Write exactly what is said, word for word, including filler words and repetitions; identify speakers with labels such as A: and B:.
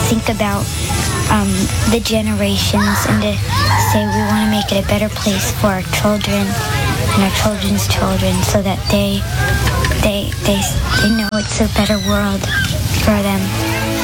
A: think about um, the generations and to say we want to make it a better place for our children and our children's children, so that they they they they know it's a better world for them.